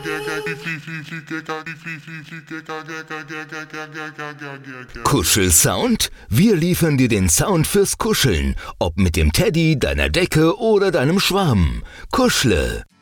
Kuschelsound? Wir liefern dir den Sound fürs Kuscheln. Ob mit dem Teddy, deiner Decke oder deinem Schwarm. Kuschle.